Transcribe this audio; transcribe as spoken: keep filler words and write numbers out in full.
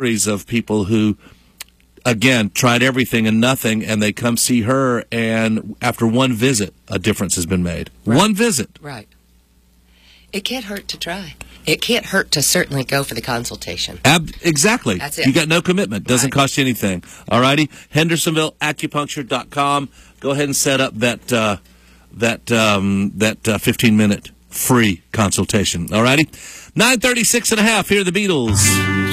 stories of people who, again, tried everything and nothing, and they come see her, and after one visit, a difference has been made. Right. One visit. Right. It can't hurt to try. It can't hurt to certainly go for the consultation. Ab- exactly. That's it. You got no commitment. Doesn't Right. cost you anything. All righty. Hendersonville Acupuncture dot com. Go ahead and set up that uh, that um, that uh, fifteen minute free consultation. All righty. nine thirty-six and a half. Here are the Beatles.